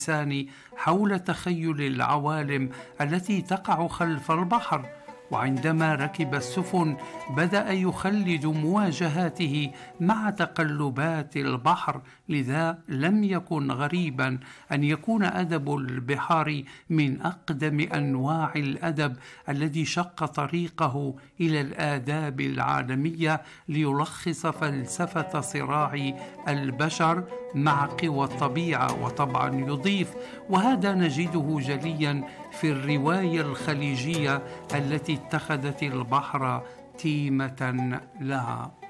الإنسان حول تخيل العوالم التي تقع خلف البحر. وعندما ركب السفن بدأ يخلد مواجهاته مع تقلبات البحر، لذا لم يكن غريبا أن يكون أدب البحار من أقدم أنواع الأدب الذي شق طريقه إلى الآداب العالمية ليلخص فلسفة صراع البشر مع قوى الطبيعة. وطبعا يضيف، وهذا نجده جليا في الرواية الخليجية التي اتخذت البحر تيمة لها.